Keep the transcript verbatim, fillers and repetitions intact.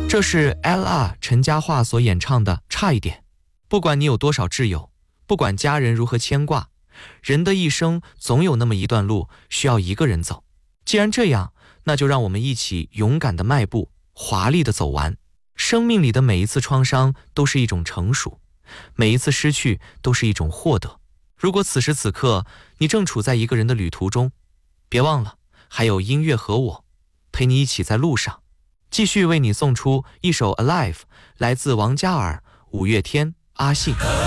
这是 Ella 陈嘉桦所演唱的《差一点》。不管你有多少挚友，不管家人如何牵挂，人的一生总有那么一段路需要一个人走。既然这样，那就让我们一起勇敢的迈步，华丽的走完。生命里的每一次创伤都是一种成熟，每一次失去都是一种获得。如果此时此刻你正处在一个人的旅途中，别忘了还有音乐和我陪你一起在路上。继续为你送出一首 Alive， 来自王嘉尔、五月天、阿信。